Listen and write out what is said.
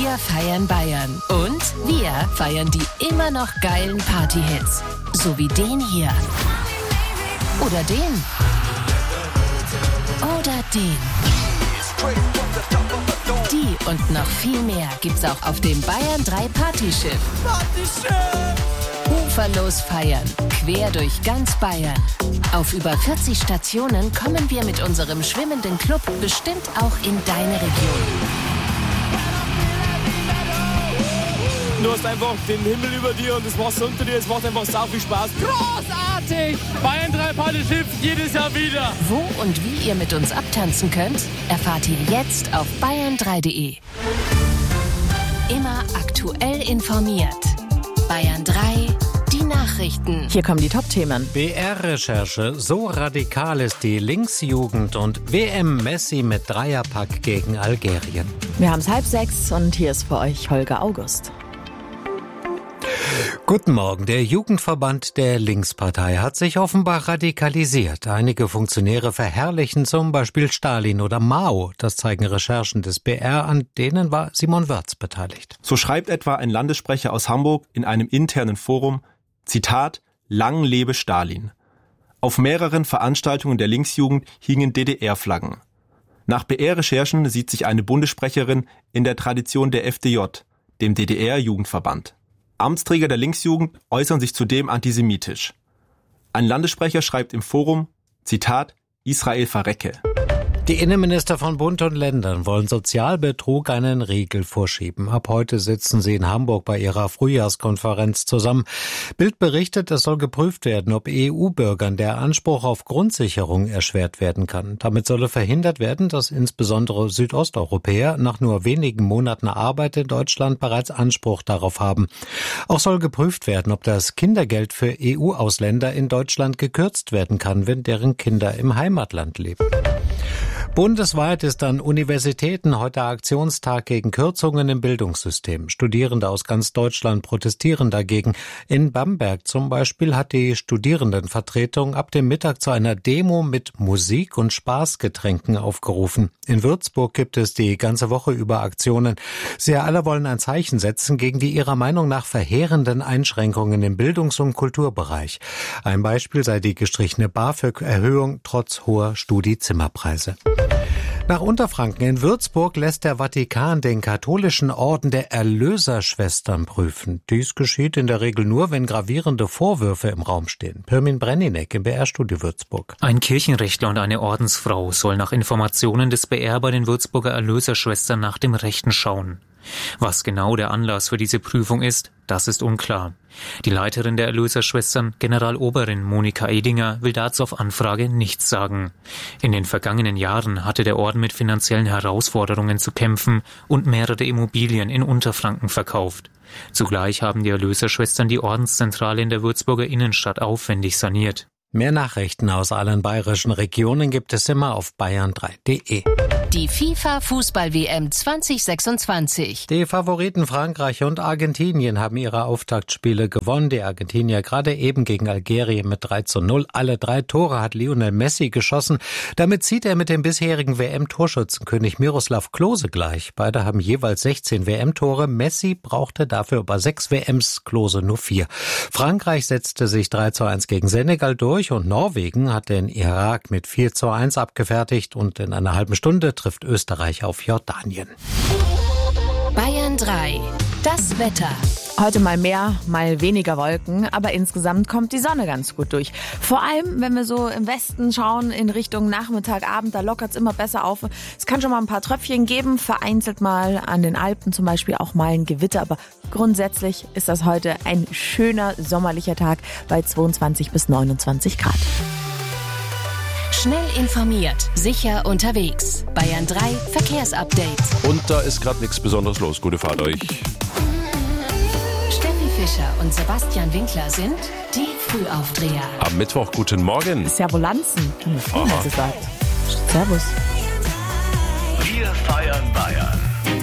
Wir feiern Bayern. Und wir feiern die immer noch geilen Party-Hits. So wie den hier. Oder den. Oder den. Die und noch viel mehr gibt's auch auf dem Bayern 3 Partyschiff. Uferlos feiern, quer durch ganz Bayern. Auf über 40 Stationen kommen wir mit unserem schwimmenden Club bestimmt auch in deine Region. Du hast einfach den Himmel über dir und das Wasser unter dir. Es macht einfach sau viel Spaß. Großartig! Bayern 3 Partyschiff jedes Jahr wieder. Wo und wie ihr mit uns abtanzen könnt, erfahrt ihr jetzt auf bayern3.de. Immer aktuell informiert. Bayern 3, die Nachrichten. Hier kommen die Top-Themen. BR-Recherche, so radikal ist die Linksjugend und WM Messi mit Dreierpack gegen Algerien. Wir haben es 5:30 und hier ist für euch Holger August. Guten Morgen. Der Jugendverband der Linkspartei hat sich offenbar radikalisiert. Einige Funktionäre verherrlichen zum Beispiel Stalin oder Mao. Das zeigen Recherchen des BR, an denen war Simon Wörz beteiligt. So schreibt etwa ein Landessprecher aus Hamburg in einem internen Forum, Zitat, Lang lebe Stalin. Auf mehreren Veranstaltungen der Linksjugend hingen DDR-Flaggen. Nach BR-Recherchen sieht sich eine Bundessprecherin in der Tradition der FDJ, dem DDR-Jugendverband. Amtsträger der Linksjugend äußern sich zudem antisemitisch. Ein Landessprecher schreibt im Forum, Zitat, Israel verrecke. Die Innenminister von Bund und Ländern wollen Sozialbetrug einen Riegel vorschieben. Ab heute sitzen sie in Hamburg bei ihrer Frühjahrskonferenz zusammen. Bild berichtet, es soll geprüft werden, ob EU-Bürgern der Anspruch auf Grundsicherung erschwert werden kann. Damit solle verhindert werden, dass insbesondere Südosteuropäer nach nur wenigen Monaten Arbeit in Deutschland bereits Anspruch darauf haben. Auch soll geprüft werden, ob das Kindergeld für EU-Ausländer in Deutschland gekürzt werden kann, wenn deren Kinder im Heimatland leben. Bundesweit ist an Universitäten heute Aktionstag gegen Kürzungen im Bildungssystem. Studierende aus ganz Deutschland protestieren dagegen. In Bamberg zum Beispiel hat die Studierendenvertretung ab dem Mittag zu einer Demo mit Musik und Spaßgetränken aufgerufen. In Würzburg gibt es die ganze Woche über Aktionen. Sie alle wollen ein Zeichen setzen gegen die ihrer Meinung nach verheerenden Einschränkungen im Bildungs- und Kulturbereich. Ein Beispiel sei die gestrichene BAföG-Erhöhung trotz hoher Studiezimmerpreise. Nach Unterfranken in Würzburg lässt der Vatikan den katholischen Orden der Erlöserschwestern prüfen. Dies geschieht in der Regel nur, wenn gravierende Vorwürfe im Raum stehen. Pirmin Brenninek im BR-Studio Würzburg. Ein Kirchenrechtler und eine Ordensfrau soll nach Informationen des BR bei den Würzburger Erlöserschwestern nach dem Rechten schauen. Was genau der Anlass für diese Prüfung ist, das ist unklar. Die Leiterin der Erlöserschwestern, Generaloberin Monika Edinger, will dazu auf Anfrage nichts sagen. In den vergangenen Jahren hatte der Orden mit finanziellen Herausforderungen zu kämpfen und mehrere Immobilien in Unterfranken verkauft. Zugleich haben die Erlöserschwestern die Ordenszentrale in der Würzburger Innenstadt aufwendig saniert. Mehr Nachrichten aus allen bayerischen Regionen gibt es immer auf bayern3.de. Die FIFA-Fußball-WM 2026. Die Favoriten Frankreich und Argentinien haben ihre Auftaktspiele gewonnen. Die Argentinier gerade eben gegen Algerien mit 3:0. Alle 3 Tore hat Lionel Messi geschossen. Damit zieht er mit dem bisherigen WM-Torschützenkönig Miroslav Klose gleich. Beide haben jeweils 16 WM-Tore. Messi brauchte dafür aber 6 WMs, Klose nur 4. Frankreich setzte sich 3:1 gegen Senegal durch und Norwegen hat den Irak mit 4:1 abgefertigt und in einer halben Stunde trifft Österreich auf Jordanien. Bayern 3, das Wetter. Heute mal mehr, mal weniger Wolken, aber insgesamt kommt die Sonne ganz gut durch. Vor allem, wenn wir so im Westen schauen, in Richtung Nachmittag, Abend, da lockert es immer besser auf. Es kann schon mal ein paar Tröpfchen geben, vereinzelt mal an den Alpen zum Beispiel auch mal ein Gewitter, aber grundsätzlich ist das heute ein schöner sommerlicher Tag bei 22 bis 29 Grad. Schnell informiert, sicher unterwegs. Bayern 3 Verkehrsupdate. Und da ist gerade nichts Besonderes los. Gute Fahrt euch. Steffi Fischer und Sebastian Winkler sind die Frühaufdreher. Am Mittwoch guten Morgen. Servolanzen, wie man es sagt. Servus. Wir feiern Bayern.